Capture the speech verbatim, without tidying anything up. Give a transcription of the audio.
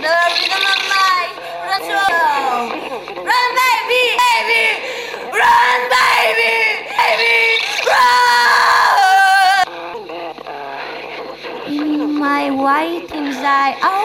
the rhythm of my run soul. Run, baby, baby, run, baby, baby, run. In my waiting eye.